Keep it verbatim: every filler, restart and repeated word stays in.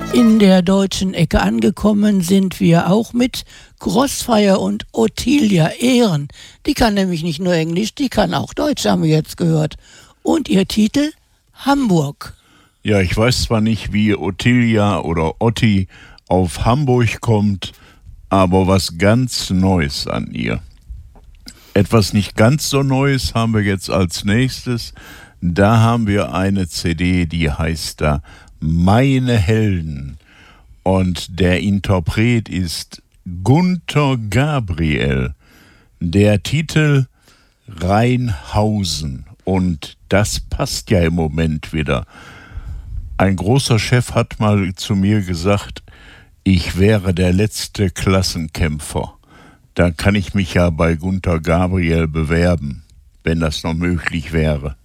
In der deutschen Ecke angekommen sind wir auch mit Crossfire und Ottilia Ehren. Die kann nämlich nicht nur Englisch, die kann auch Deutsch, haben wir jetzt gehört. Und ihr Titel Hamburg. Ja, ich weiß zwar nicht, wie Ottilia oder Otti auf Hamburg kommt, aber was ganz Neues an ihr. Etwas nicht ganz so Neues haben wir jetzt als nächstes. Da haben wir eine C D, die heißt da Meine Helden. Und der Interpret ist Gunter Gabriel. Der Titel Rheinhausen. Und das passt ja im Moment wieder. Ein großer Chef hat mal zu mir gesagt, ich wäre der letzte Klassenkämpfer. Da kann ich mich ja bei Gunter Gabriel bewerben, wenn das noch möglich wäre.